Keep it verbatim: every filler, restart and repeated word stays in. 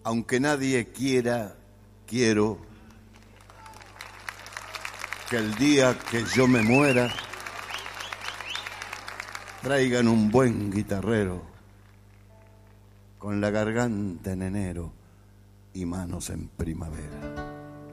Aunque nadie quiera, quiero que el día que yo me muera traigan un buen guitarrero con la garganta en enero y manos en primavera.